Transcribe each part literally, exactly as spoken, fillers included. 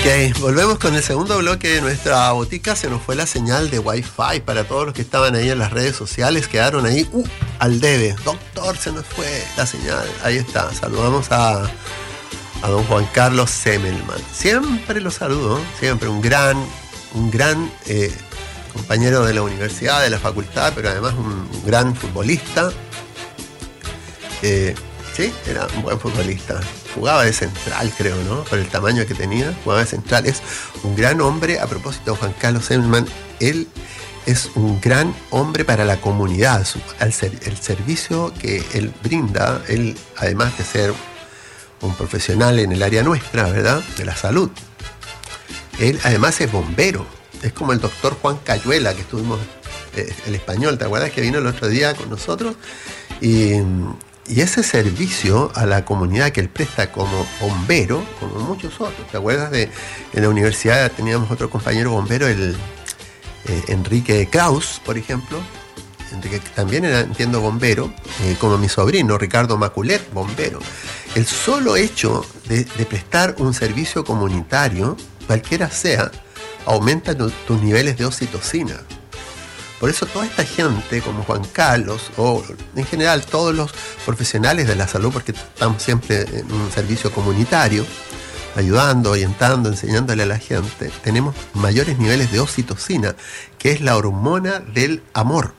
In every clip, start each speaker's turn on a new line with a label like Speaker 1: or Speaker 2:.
Speaker 1: Ok, volvemos con el segundo bloque de nuestra botica. Se nos fue la señal de Wi-Fi para todos los que estaban ahí en las redes sociales. Quedaron ahí uh, al debe. Doctor, se nos fue la señal. Ahí está. Saludamos a, a don Juan Carlos Semmelman. Siempre lo saludo, siempre un gran, un gran eh, compañero de la universidad, de la facultad, pero además un, un gran futbolista. Eh, sí, era un buen futbolista. Jugaba de central, creo, ¿no? Por el tamaño que tenía, jugaba de central. Es un gran hombre. A propósito de Juan Carlos Semmelman, él es un gran hombre para la comunidad. Su, el, el servicio que él brinda, él, además de ser un profesional en el área nuestra, ¿verdad?, de la salud, él además es bombero. Es como el doctor Juan Cayuela, que estuvimos, eh, el español, ¿te acuerdas? Que vino el otro día con nosotros. Y... Y ese servicio a la comunidad que él presta como bombero, como muchos otros. ¿Te acuerdas de en la universidad teníamos otro compañero bombero, el eh, Enrique Kraus, por ejemplo? Enrique también era, entiendo, bombero, eh, como mi sobrino, Ricardo Maculet, bombero. El solo hecho de, de prestar un servicio comunitario, cualquiera sea, aumenta tu, tus niveles de oxitocina. Por eso toda esta gente como Juan Carlos, o en general todos los profesionales de la salud, porque estamos siempre en un servicio comunitario, ayudando, orientando, enseñándole a la gente, tenemos mayores niveles de oxitocina, que es la hormona del amor.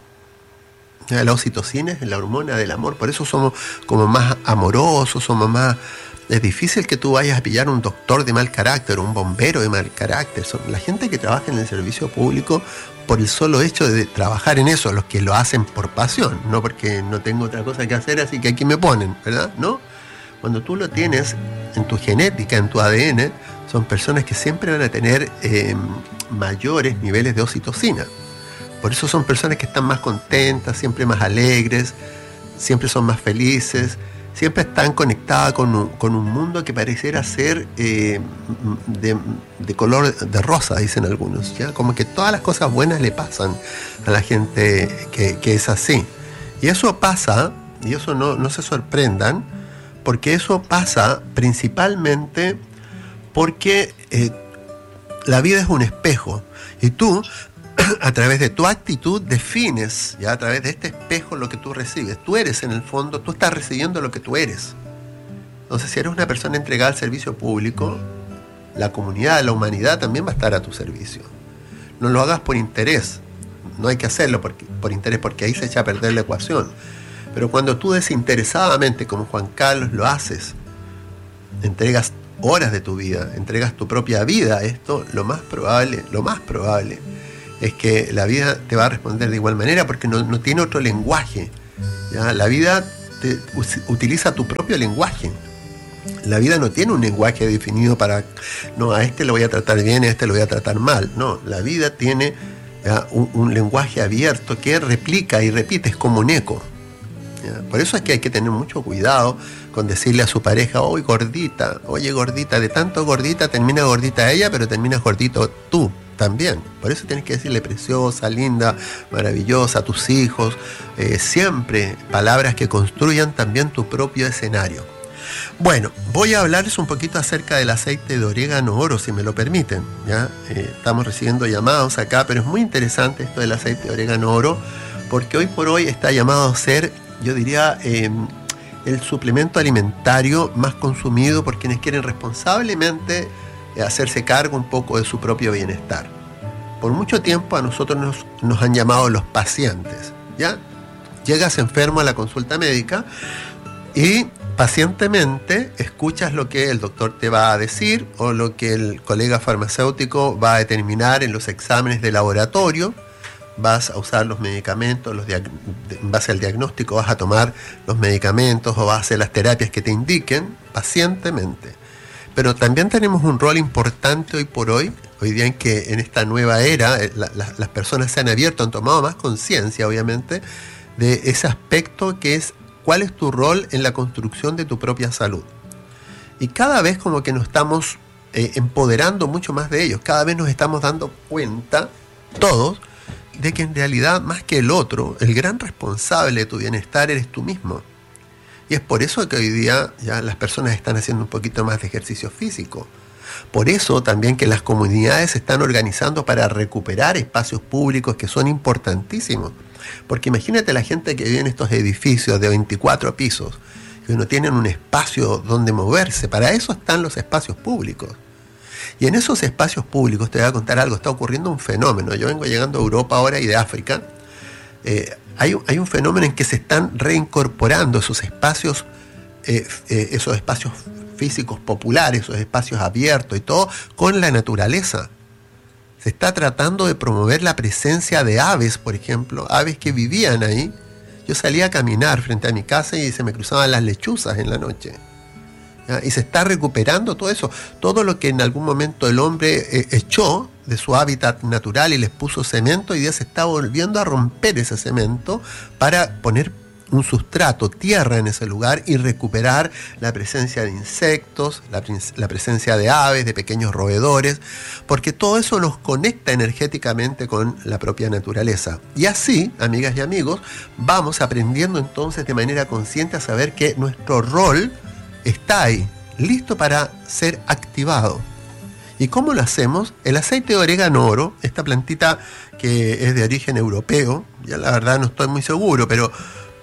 Speaker 1: La oxitocina es la hormona del amor, por eso somos como más amorosos, somos más... Es difícil que tú vayas a pillar un doctor de mal carácter, un bombero de mal carácter. Son la gente que trabaja en el servicio público por el solo hecho de trabajar en eso, los que lo hacen por pasión, no porque no tengo otra cosa que hacer, así que aquí me ponen, ¿verdad? ¿No? Cuando tú lo tienes en tu genética, en tu A D N, son personas que siempre van a tener eh, mayores niveles de oxitocina. Por eso son personas que están más contentas, siempre más alegres, siempre son más felices, siempre están conectadas con un, con un mundo que pareciera ser eh, de, de color de rosa, dicen algunos, ¿ya? Como que todas las cosas buenas le pasan a la gente que, que es así. Y eso pasa, y eso no, no se sorprendan, porque eso pasa principalmente porque eh, la vida es un espejo, y tú, a través de tu actitud, defines, ya a través de este espejo, lo que tú recibes. Tú eres, en el fondo, tú estás recibiendo lo que tú eres. Entonces, si eres una persona entregada al servicio público, la comunidad, la humanidad también va a estar a tu servicio. No lo hagas por interés. No hay que hacerlo por, por interés, porque ahí se echa a perder la ecuación. Pero cuando tú desinteresadamente, como Juan Carlos, lo haces, entregas horas de tu vida, entregas tu propia vida a esto, lo más probable, lo más probable es que la vida te va a responder de igual manera, porque no, no tiene otro lenguaje, ¿ya? La vida te, utiliza tu propio lenguaje. La vida no tiene un lenguaje definido para, no, a este lo voy a tratar bien, a este lo voy a tratar mal. No, la vida tiene un, un lenguaje abierto que replica y repite, es como un eco, ¿ya? Por eso es que hay que tener mucho cuidado con decirle a su pareja, oye gordita, oye gordita, de tanto gordita termina gordita ella, pero terminas gordito tú también. Por eso tienes que decirle preciosa, linda, maravillosa a tus hijos, eh, siempre palabras que construyan también tu propio escenario. Bueno, voy a hablarles un poquito acerca del aceite de orégano oro, si me lo permiten, ¿ya? Eh, estamos recibiendo llamados acá, pero es muy interesante esto del aceite de orégano oro, porque hoy por hoy está llamado a ser, yo diría, eh, el suplemento alimentario más consumido por quienes quieren responsablemente hacerse cargo un poco de su propio bienestar. Por mucho tiempo a nosotros nos, nos han llamado los pacientes, ¿ya? Llegas enfermo a la consulta médica y pacientemente escuchas lo que el doctor te va a decir o lo que el colega farmacéutico va a determinar en los exámenes de laboratorio. Vas a usar los medicamentos, los diag- en base al diagnóstico vas a tomar los medicamentos o vas a hacer las terapias que te indiquen pacientemente. Pero también tenemos un rol importante hoy por hoy, hoy día en que en esta nueva era la, la, las personas se han abierto, han tomado más conciencia, obviamente, de ese aspecto que es cuál es tu rol en la construcción de tu propia salud. Y cada vez como que nos estamos eh, empoderando mucho más de ellos, cada vez nos estamos dando cuenta, todos, de que en realidad, más que el otro, el gran responsable de tu bienestar eres tú mismo. Y es por eso que hoy día ya las personas están haciendo un poquito más de ejercicio físico. Por eso también que las comunidades se están organizando para recuperar espacios públicos que son importantísimos. Porque imagínate la gente que vive en estos edificios de veinticuatro pisos, que no tienen un espacio donde moverse. Para eso están los espacios públicos. Y en esos espacios públicos, te voy a contar algo, está ocurriendo un fenómeno. Yo vengo llegando a Europa ahora y de África. Eh, hay, hay un fenómeno en que se están reincorporando esos espacios, eh, eh, esos espacios físicos populares, esos espacios abiertos y todo, con la naturaleza. Se está tratando de promover la presencia de aves, por ejemplo, aves que vivían ahí. Yo salía a caminar frente a mi casa y se me cruzaban las lechuzas en la noche. ¿Ya? Y se está recuperando todo eso, todo lo que en algún momento el hombre eh, echó de su hábitat natural y les puso cemento, y ya se está volviendo a romper ese cemento para poner un sustrato, tierra en ese lugar, y recuperar la presencia de insectos, la, la presencia de aves, de pequeños roedores, porque todo eso nos conecta energéticamente con la propia naturaleza. Y así, amigas y amigos, vamos aprendiendo entonces de manera consciente a saber que nuestro rol está ahí, listo para ser activado. ¿Y cómo lo hacemos? El aceite de orégano oro, esta plantita que es de origen europeo, ya la verdad no estoy muy seguro, pero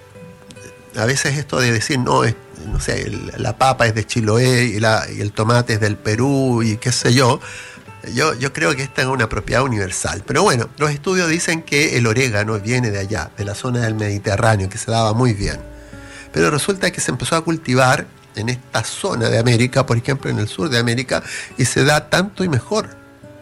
Speaker 1: a veces esto de decir, no, es, no sé, el, la papa es de Chiloé y, la, y el tomate es del Perú y qué sé yo, yo, yo creo que esta es una propiedad universal. Pero bueno, los estudios dicen que el orégano viene de allá, de la zona del Mediterráneo, que se daba muy bien. Pero resulta que se empezó a cultivar en esta zona de América, por ejemplo en el sur de América, y se da tanto y mejor.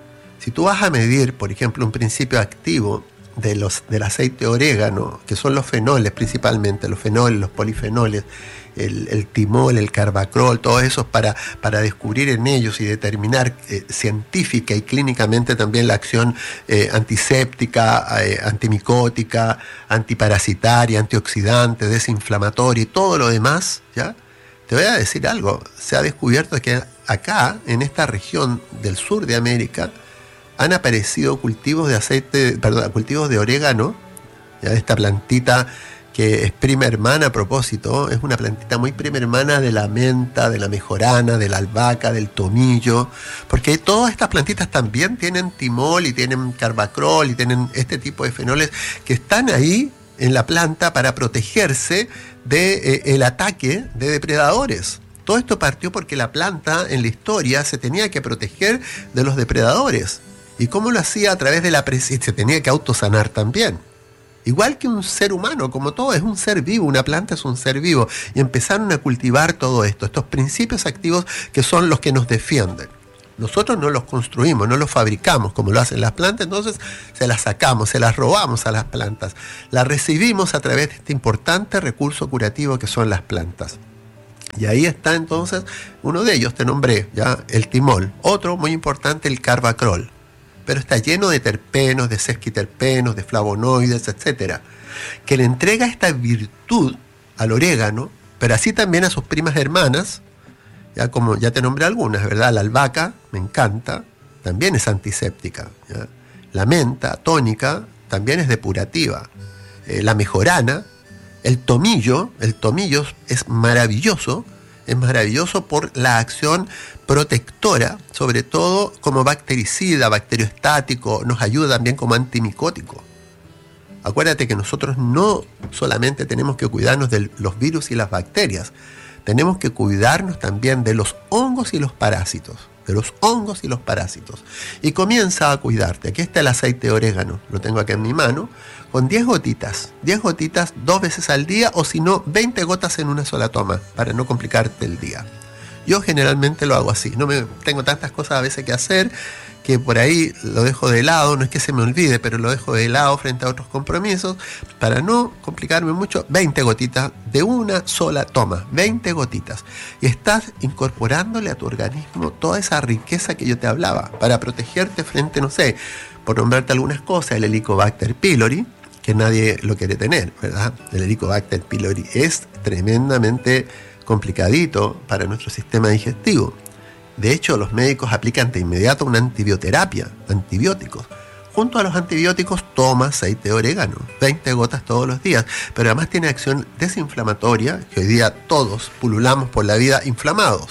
Speaker 1: Si tú vas a medir, por ejemplo, un principio activo de los, del aceite de orégano, que son los fenoles principalmente, los fenoles, los polifenoles, el, el timol, el carbacrol, todos esos para, para descubrir en ellos y determinar eh, científica y clínicamente también la acción eh, antiséptica, eh, antimicótica, antiparasitaria, antioxidante, desinflamatoria y todo lo demás, ¿ya? Te voy a decir algo, se ha descubierto que acá, en esta región del sur de América, han aparecido cultivos de aceite, perdón, cultivos de orégano, ya, esta plantita que es prima hermana a propósito, es una plantita muy prima hermana de la menta, de la mejorana, de la albahaca, del tomillo, porque todas estas plantitas también tienen timol y tienen carbacrol y tienen este tipo de fenoles que están ahí en la planta para protegerse del de, eh, ataque de depredadores. Todo esto partió porque la planta en la historia se tenía que proteger de los depredadores. ¿Y cómo lo hacía? A través de la presencia, se tenía que autosanar también. Igual que un ser humano, como todo, es un ser vivo, una planta es un ser vivo. Y empezaron a cultivar todo esto, estos principios activos que son los que nos defienden. Nosotros no los construimos, no los fabricamos como lo hacen las plantas, entonces se las sacamos, se las robamos a las plantas. Las recibimos a través de este importante recurso curativo que son las plantas. Y ahí está entonces uno de ellos, te nombré, ya, el timol. Otro muy importante, el carbacrol. Pero está lleno de terpenos, de sesquiterpenos, de flavonoides, etcétera, que le entrega esta virtud al orégano, pero así también a sus primas hermanas, ya como ya te nombré algunas, ¿verdad? La albahaca, me encanta, también es antiséptica, ¿ya? La menta, tónica, también es depurativa. Eh, la mejorana, el tomillo, el tomillo es maravilloso, es maravilloso por la acción protectora, sobre todo como bactericida, bacteriostático, nos ayuda también como antimicótico. Acuérdate que nosotros no solamente tenemos que cuidarnos de los virus y las bacterias, tenemos que cuidarnos también de los hongos y los parásitos, de los hongos y los parásitos. Y comienza a cuidarte. Aquí está el aceite de orégano, lo tengo aquí en mi mano, con diez gotitas, diez gotitas dos veces al día, o si no, veinte gotas en una sola toma, para no complicarte el día. Yo generalmente lo hago así, no me tengo tantas cosas a veces que hacer, que por ahí lo dejo de lado, no es que se me olvide, pero lo dejo de lado frente a otros compromisos, para no complicarme mucho, veinte gotitas de una sola toma, veinte gotitas. Y estás incorporándole a tu organismo toda esa riqueza que yo te hablaba, para protegerte frente, no sé, por nombrarte algunas cosas, el Helicobacter pylori, que nadie lo quiere tener, ¿verdad? El Helicobacter pylori es tremendamente complicadito para nuestro sistema digestivo. De hecho, los médicos aplican de inmediato una antibioterapia, antibióticos. Junto a los antibióticos, toma aceite de orégano, veinte gotas todos los días, pero además tiene acción desinflamatoria, que hoy día todos pululamos por la vida inflamados.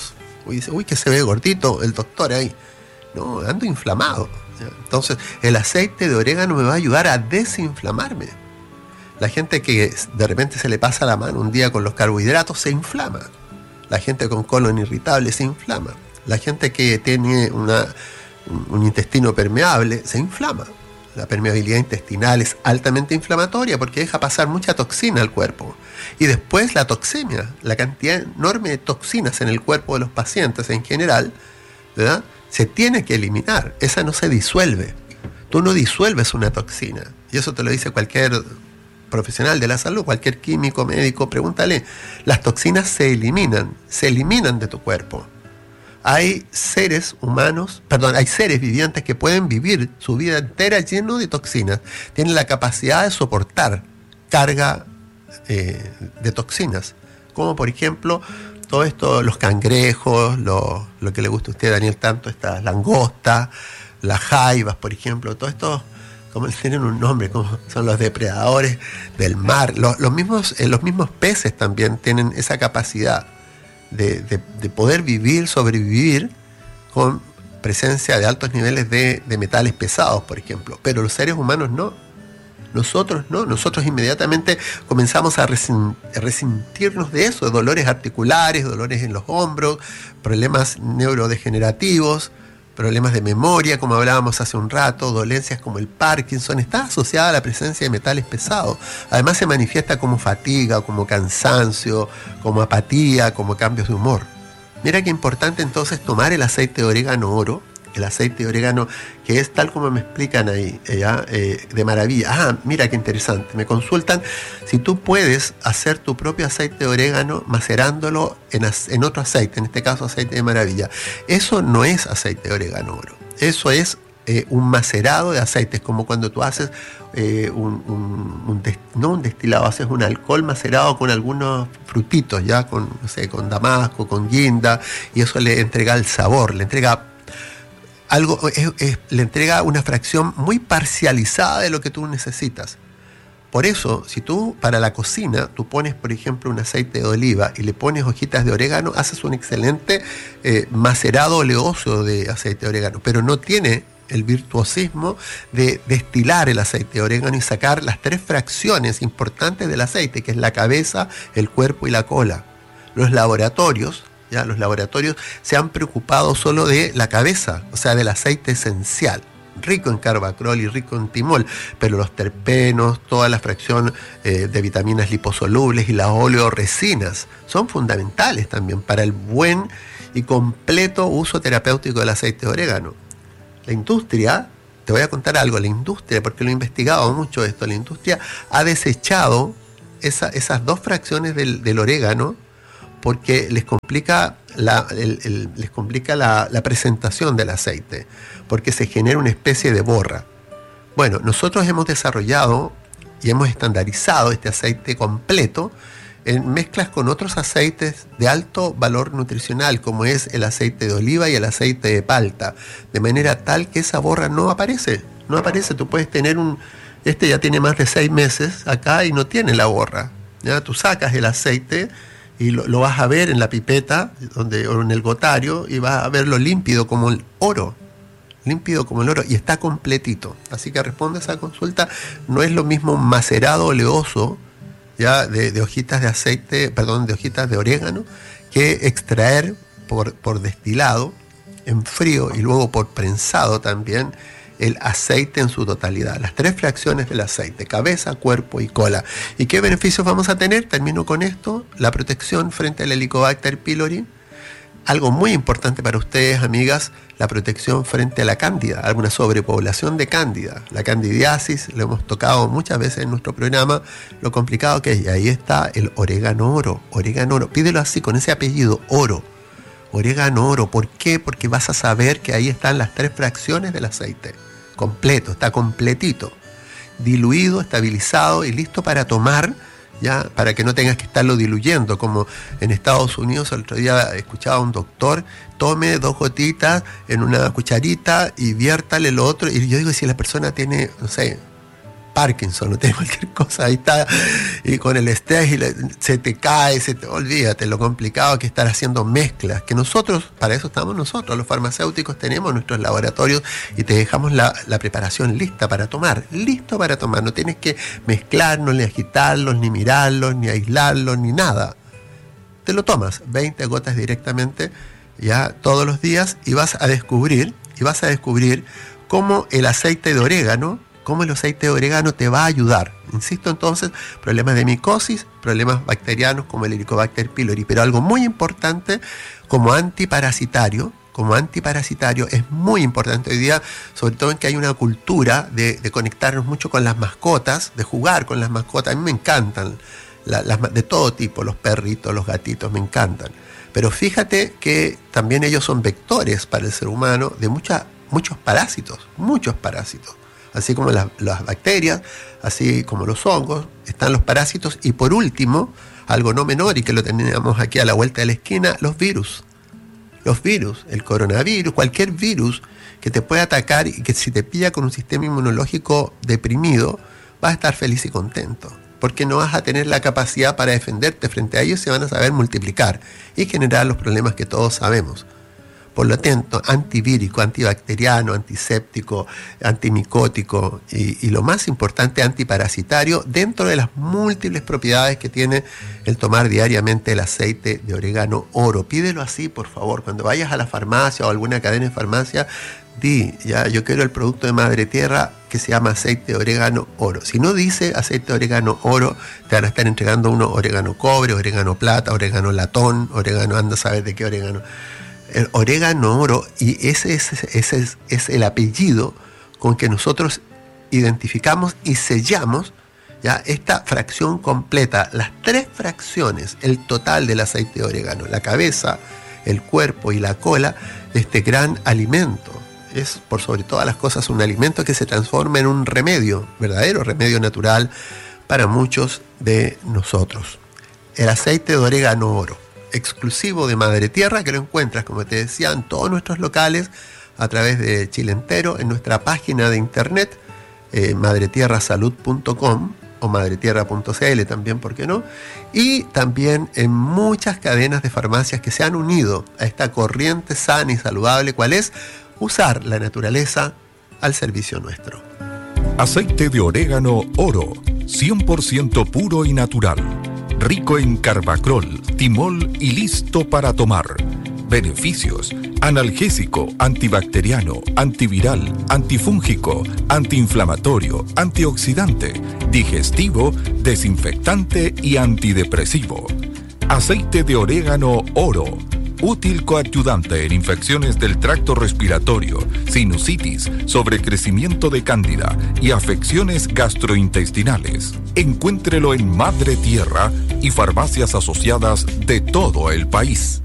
Speaker 1: Uy, dice, uy, que se ve gordito el doctor ahí. No, ando inflamado. Entonces, el aceite de orégano me va a ayudar a desinflamarme. La gente que de repente se le pasa la mano un día con los carbohidratos se inflama. La gente con colon irritable se inflama. La gente que tiene una, un, un intestino permeable se inflama. La permeabilidad intestinal es altamente inflamatoria porque deja pasar mucha toxina al cuerpo. Y después la toxemia, la cantidad enorme de toxinas en el cuerpo de los pacientes en general, ¿verdad?, se tiene que eliminar. Esa no se disuelve. Tú no disuelves una toxina. Y eso te lo dice cualquier profesional de la salud, cualquier químico, médico, pregúntale. Las toxinas se eliminan, se eliminan de tu cuerpo. Hay seres humanos, perdón, hay seres vivientes que pueden vivir su vida entera lleno de toxinas. Tienen la capacidad de soportar carga eh, de toxinas. Como por ejemplo, todo esto, los cangrejos, lo, lo que le gusta a usted, Daniel, tanto, estas langostas, las jaivas, por ejemplo, todo esto, como tienen un nombre, como son los depredadores del mar. Los, los, mismos, eh, los mismos peces también tienen esa capacidad de, de, de poder vivir, sobrevivir con presencia de altos niveles de, de metales pesados, por ejemplo. Pero los seres humanos no. Nosotros no, nosotros inmediatamente comenzamos a resentirnos de eso, de dolores articulares, dolores en los hombros, problemas neurodegenerativos, problemas de memoria, como hablábamos hace un rato, dolencias como el Parkinson. Está asociada a la presencia de metales pesados. Además se manifiesta como fatiga, como cansancio, como apatía, como cambios de humor. Mira qué importante entonces tomar el aceite de orégano oro, el aceite de orégano que es tal como me explican ahí, ¿ya? Eh, de maravilla. Ah, mira qué interesante. Me consultan si tú puedes hacer tu propio aceite de orégano macerándolo en, en otro aceite, en este caso aceite de maravilla. Eso no es aceite de orégano oro. Eso es eh, un macerado de aceites, como cuando tú haces eh, un, un, un des, no un destilado, haces un alcohol macerado con algunos frutitos, ya con, no sé, con damasco, con guinda, y eso le entrega el sabor, le entrega algo, es, es, le entrega una fracción muy parcializada de lo que tú necesitas. Por eso, si tú para la cocina, tú pones, por ejemplo, un aceite de oliva y le pones hojitas de orégano, haces un excelente eh, macerado oleoso de aceite de orégano, pero no tiene el virtuosismo de destilar el aceite de orégano y sacar las tres fracciones importantes del aceite, que es la cabeza, el cuerpo y la cola. Los laboratorios Ya, los laboratorios se han preocupado solo de la cabeza, o sea, del aceite esencial, rico en carbacrol y rico en timol, pero los terpenos, toda la fracción eh, de vitaminas liposolubles y las oleoresinas son fundamentales también para el buen y completo uso terapéutico del aceite de orégano. La industria, te voy a contar algo, la industria, porque lo he investigado mucho esto, la industria ha desechado esa, esas dos fracciones del, del orégano porque les complica, la, el, el, les complica la, la presentación del aceite, porque se genera una especie de borra. Bueno, nosotros hemos desarrollado y hemos estandarizado este aceite completo en mezclas con otros aceites de alto valor nutricional, como es el aceite de oliva y el aceite de palta, de manera tal que esa borra no aparece, no aparece. Tú puedes tener un, este ya tiene más de seis meses acá y no tiene la borra, ¿ya? Tú sacas el aceite y lo, lo vas a ver en la pipeta donde, o en el gotario, y vas a verlo límpido como el oro, límpido como el oro, y está completito. Así que responde a esa consulta. No es lo mismo macerado oleoso, ya de, de hojitas de aceite, perdón, de hojitas de orégano, que extraer por, por destilado en frío y luego por prensado también el aceite en su totalidad, las tres fracciones del aceite, cabeza, cuerpo y cola. ¿Y qué beneficios vamos a tener? Termino con esto: la protección frente al Helicobacter pylori, algo muy importante para ustedes, amigas, la protección frente a la cándida, alguna sobrepoblación de cándida, la candidiasis, lo hemos tocado muchas veces en nuestro programa, lo complicado que es, y ahí está el orégano oro, orégano oro, pídelo así, con ese apellido, oro, orégano oro. ¿Por qué? Porque vas a saber que ahí están las tres fracciones del aceite, completo, está completito, diluido, estabilizado y listo para tomar, ya, para que no tengas que estarlo diluyendo, como en Estados Unidos. El otro día escuchaba a un doctor: tome dos gotitas en una cucharita y viértale lo otro. Y yo digo, si la persona tiene, no sé, Parkinson, no tienes cualquier cosa, ahí está, y con el estrés y le, se te cae, se te, olvídate lo complicado que es estar haciendo mezclas, que nosotros, para eso estamos nosotros, los farmacéuticos tenemos nuestros laboratorios y te dejamos la, la preparación lista para tomar, listo para tomar, no tienes que mezclarlos, ni agitarlos, ni mirarlos, ni aislarlos, ni nada. Te lo tomas, veinte gotas directamente, ya todos los días, y vas a descubrir, y vas a descubrir cómo el aceite de orégano, cómo el aceite de orégano te va a ayudar. Insisto entonces, problemas de micosis, problemas bacterianos como el Helicobacter pylori, pero algo muy importante como antiparasitario, como antiparasitario es muy importante hoy día, sobre todo en que hay una cultura de, de conectarnos mucho con las mascotas, de jugar con las mascotas. A mí me encantan, la, las, de todo tipo, los perritos, los gatitos, me encantan. Pero fíjate que también ellos son vectores para el ser humano de mucha, muchos parásitos, muchos parásitos. Así como las, las bacterias, así como los hongos, están los parásitos. Y por último, algo no menor y que lo teníamos aquí a la vuelta de la esquina, los virus. Los virus, el coronavirus, cualquier virus que te pueda atacar y que si te pilla con un sistema inmunológico deprimido, vas a estar feliz y contento. Porque no vas a tener la capacidad para defenderte frente a ellos, se van a saber multiplicar y generar los problemas que todos sabemos. Por lo tanto, antivírico, antibacteriano, antiséptico, antimicótico y, y lo más importante, antiparasitario, dentro de las múltiples propiedades que tiene el tomar diariamente el aceite de orégano oro. Pídelo así, por favor. Cuando vayas a la farmacia o alguna cadena de farmacia, di, ya, yo quiero el producto de Madre Tierra que se llama aceite de orégano oro. Si no dice aceite de orégano oro, te van a estar entregando uno orégano cobre, orégano plata, orégano latón, orégano, anda a saber de qué orégano. El orégano oro, y ese es, ese es, es el apellido con que nosotros identificamos y sellamos ya esta fracción completa, las tres fracciones, el total del aceite de orégano, la cabeza, el cuerpo y la cola de este gran alimento. Es por sobre todas las cosas un alimento que se transforma en un remedio, verdadero remedio natural para muchos de nosotros. El aceite de orégano oro, exclusivo de Madre Tierra, que lo encuentras, como te decía, en todos nuestros locales a través de Chile entero, en nuestra página de internet eh, madre tierra salud punto com o madre tierra punto c l también, ¿por qué no? Y también en muchas cadenas de farmacias que se han unido a esta corriente sana y saludable, ¿cuál es? Usar la naturaleza al servicio nuestro.
Speaker 2: Aceite de orégano oro, cien por ciento puro y natural. Rico en carbacrol, timol y listo para tomar. Beneficios: analgésico, antibacteriano, antiviral, antifúngico, antiinflamatorio, antioxidante, digestivo, desinfectante y antidepresivo. Aceite de orégano oro. Útil coadyuvante en infecciones del tracto respiratorio, sinusitis, sobrecrecimiento de cándida y afecciones gastrointestinales. Encuéntrelo en Madre Tierra y farmacias asociadas de todo el país.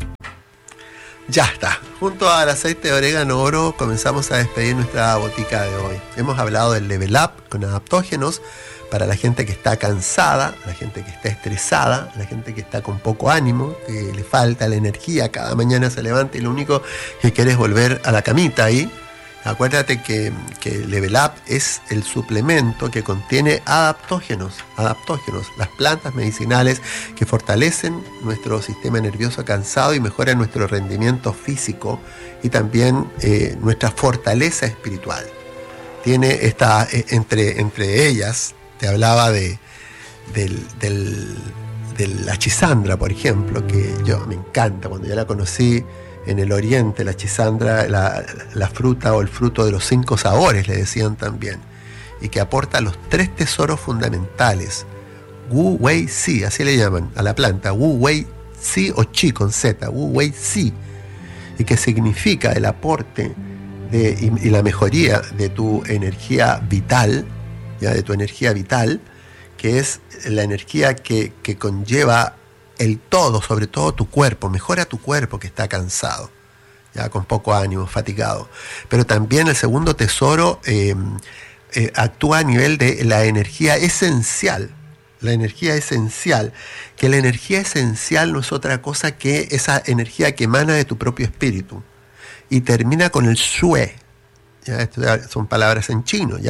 Speaker 1: Ya está. Junto al aceite de orégano oro comenzamos a despedir nuestra botica de hoy. Hemos hablado del Level Up con adaptógenos para la gente que está cansada, la gente que está estresada, la gente que está con poco ánimo, que le falta la energía, cada mañana se levanta y lo único que quiere es volver a la camita ahí. Acuérdate que, que Level Up es el suplemento que contiene adaptógenos, adaptógenos, las plantas medicinales que fortalecen nuestro sistema nervioso cansado y mejoran nuestro rendimiento físico y también eh, nuestra fortaleza espiritual. Tiene esta, eh, entre, entre ellas, te hablaba de, del, del, de la chisandra, por ejemplo, que yo me encanta, cuando yo la conocí en el oriente, la chisandra, la, la fruta o el fruto de los cinco sabores, le decían también, y que aporta los tres tesoros fundamentales, Wu Wei Si, así le llaman a la planta, Wu Wei Si o Chi con Z, Wu Wei Si, y que significa el aporte de, y, y la mejoría de tu energía vital, ya de tu energía vital, que es la energía que, que conlleva el todo, sobre todo tu cuerpo, mejora tu cuerpo que está cansado, ya con poco ánimo, fatigado. Pero también el segundo tesoro eh, eh, actúa a nivel de la energía esencial, la energía esencial, que la energía esencial no es otra cosa que esa energía que emana de tu propio espíritu, y termina con el shui, ya, esto son palabras en chino, ya.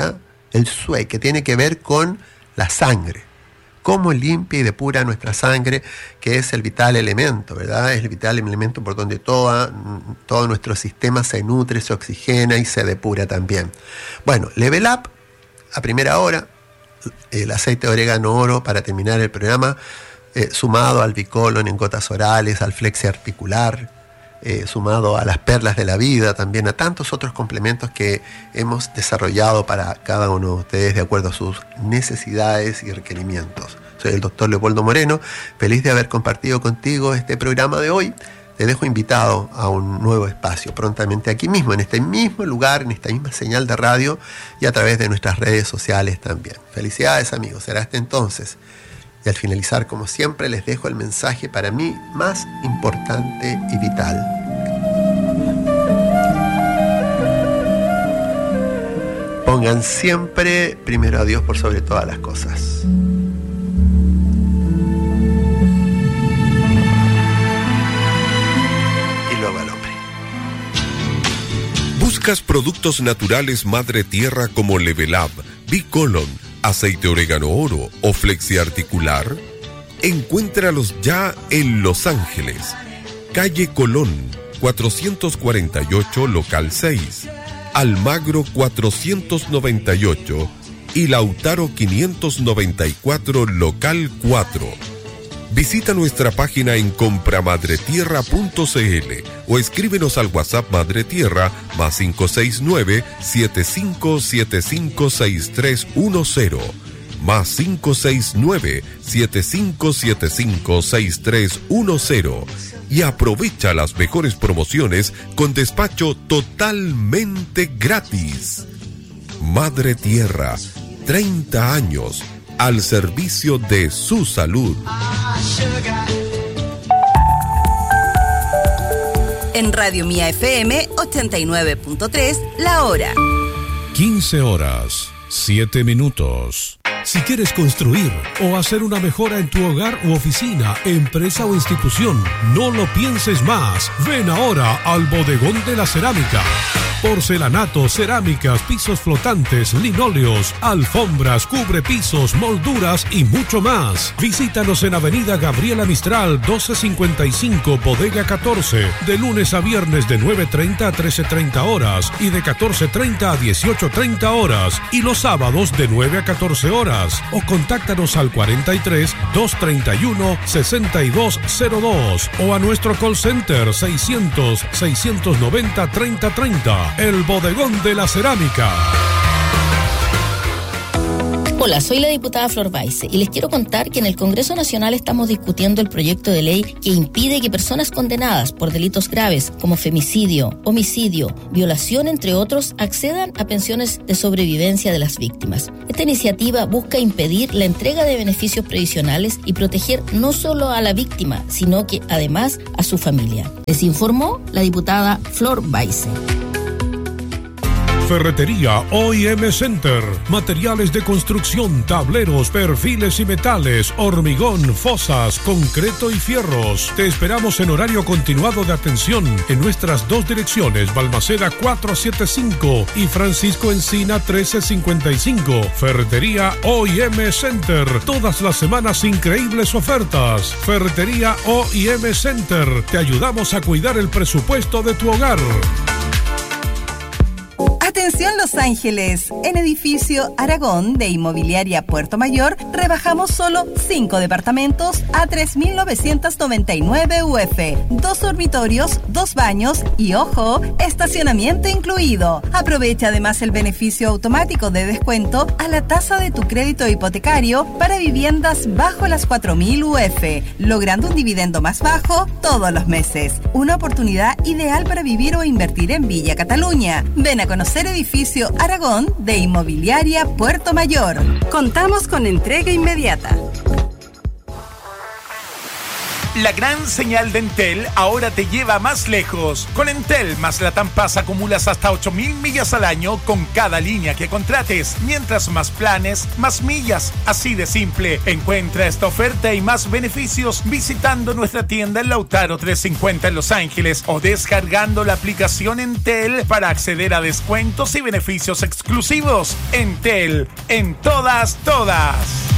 Speaker 1: el S U E, que tiene que ver con la sangre. Cómo limpia y depura nuestra sangre, que es el vital elemento, ¿verdad? Es el vital elemento por donde toda, todo nuestro sistema se nutre, se oxigena y se depura también. Bueno, Level Up, a primera hora, el aceite de orégano oro para terminar el programa, eh, sumado al Bicolon en gotas orales, al Flexi articular, eh, sumado a las perlas de la vida, también a tantos otros complementos que hemos desarrollado para cada uno de ustedes de acuerdo a sus necesidades y requerimientos. Soy el doctor Leopoldo Moreno, feliz de haber compartido contigo este programa de hoy. Te dejo invitado a un nuevo espacio prontamente aquí mismo, en este mismo lugar, en esta misma señal de radio y a través de nuestras redes sociales también. Felicidades, amigos, será hasta entonces. Y al finalizar, como siempre, les dejo el mensaje para mí más importante y vital. Pongan siempre primero a Dios por sobre todas las cosas.
Speaker 2: ¿Buscas productos naturales Madre Tierra como Level Up, Bicolon, aceite orégano oro o Flexi articular? Encuéntralos ya en Los Ángeles, calle Colón, cuatrocientos cuarenta y ocho, local seis, Almagro cuatrocientos noventa y ocho y Lautaro quinientos noventa y cuatro, local cuatro. Visita nuestra página en compramadretierra punto c l o escríbenos al WhatsApp Madre Tierra más cinco seis nueve, siete cinco siete cinco, seis tres uno cero, más cinco seis nueve, siete cinco siete cinco, seis tres uno cero, y aprovecha las mejores promociones con despacho totalmente gratis. Madre Tierra, treinta años al servicio de su salud.
Speaker 3: En Radio Mía F M ochenta y nueve punto tres, la hora.
Speaker 4: quince horas, siete minutos. Si quieres construir o hacer una mejora en tu hogar u oficina, empresa o institución, no lo pienses más. Ven ahora al Bodegón de la Cerámica. Porcelanato, cerámicas, pisos flotantes, linóleos, alfombras, cubrepisos, molduras y mucho más. Visítanos en Avenida Gabriela Mistral, doce cincuenta y cinco, Bodega catorce, de lunes a viernes de nueve treinta a trece treinta horas y de catorce treinta a dieciocho treinta horas, y los sábados de nueve a catorce horas. O contáctanos al cuarenta y tres, doscientos treinta y uno, sesenta y dos cero dos o a nuestro call center seiscientos, seiscientos noventa, treinta treinta. El Bodegón de la Cerámica.
Speaker 5: Hola, soy la diputada Flor Baise y les quiero contar que en el Congreso Nacional estamos discutiendo el proyecto de ley que impide que personas condenadas por delitos graves como femicidio, homicidio, violación, entre otros, accedan a pensiones de sobrevivencia de las víctimas. Esta iniciativa busca impedir la entrega de beneficios previsionales y proteger no solo a la víctima, sino que además a su familia. Les informó la diputada Flor Baise.
Speaker 4: Ferretería O I M Center. Materiales de construcción, tableros, perfiles y metales, hormigón, fosas, concreto y fierros. Te esperamos en horario continuado de atención en nuestras dos direcciones, Balmaceda cuatrocientos setenta y cinco y Francisco Encina trece cincuenta y cinco. Ferretería O I M Center. Todas las semanas increíbles ofertas. Ferretería O I M Center. Te ayudamos a cuidar el presupuesto de tu hogar.
Speaker 3: Atención Los Ángeles, en edificio Aragón de Inmobiliaria Puerto Mayor rebajamos solo cinco departamentos a tres mil novecientos noventa y nueve U F, dos dormitorios, dos baños y, ojo, estacionamiento incluido. Aprovecha además el beneficio automático de descuento a la tasa de tu crédito hipotecario para viviendas bajo las cuatro mil U F, logrando un dividendo más bajo todos los meses. Una oportunidad ideal para vivir o invertir en Villa Cataluña. Ven a conocer edificio Aragón de Inmobiliaria Puerto Mayor. Contamos con entrega inmediata.
Speaker 6: La gran señal de Entel ahora te lleva más lejos. Con Entel más Latam Pass acumulas hasta ocho mil millas al año con cada línea que contrates. Mientras más planes, más millas. Así de simple. Encuentra esta oferta y más beneficios visitando nuestra tienda en Lautaro trescientos cincuenta en Los Ángeles o descargando la aplicación Entel para acceder a descuentos y beneficios exclusivos. Entel, en todas, todas.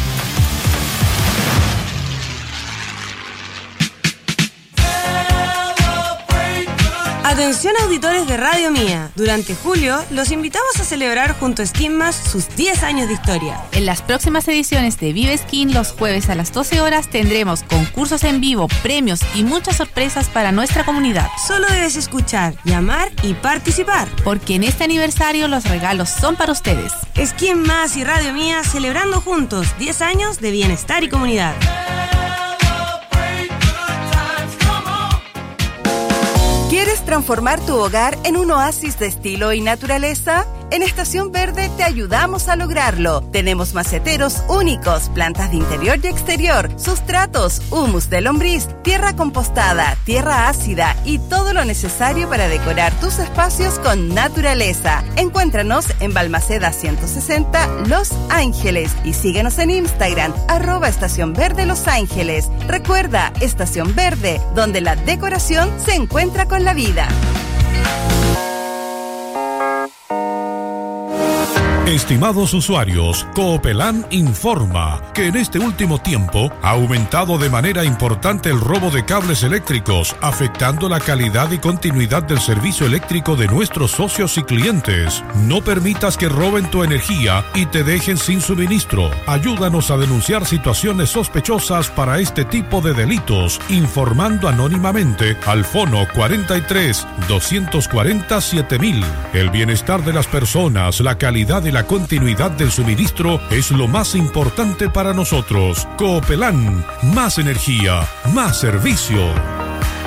Speaker 7: Atención auditores de Radio Mía. Durante julio los invitamos a celebrar junto a Skin Más sus diez años de historia.
Speaker 8: En las próximas ediciones de Vive Skin los jueves a las doce horas tendremos concursos en vivo, premios y muchas sorpresas para nuestra comunidad.
Speaker 7: Solo debes escuchar, llamar y participar.
Speaker 8: Porque en este aniversario los regalos son para ustedes.
Speaker 7: Skin Más y Radio Mía celebrando juntos diez años de bienestar y comunidad.
Speaker 3: ¿Quieres transformar tu hogar en un oasis de estilo y naturaleza? En Estación Verde te ayudamos a lograrlo. Tenemos maceteros únicos, plantas de interior y exterior, sustratos, humus de lombriz, tierra compostada, tierra ácida y todo lo necesario para decorar tus espacios con naturaleza. Encuéntranos en Balmaceda ciento sesenta, Los Ángeles, y síguenos en Instagram, arroba Estación Verde Los Ángeles. Recuerda, Estación Verde, donde la decoración se encuentra con la vida.
Speaker 4: Estimados usuarios, Coopelán informa que en este último tiempo ha aumentado de manera importante el robo de cables eléctricos, afectando la calidad y continuidad del servicio eléctrico de nuestros socios y clientes. No permitas que roben tu energía y te dejen sin suministro. Ayúdanos a denunciar situaciones sospechosas para este tipo de delitos, informando anónimamente al fono cuarenta y tres, doscientos cuarenta, siete mil. El bienestar de las personas, la calidad y la continuidad del suministro es lo más importante para nosotros. Coopelán, más energía, más servicio.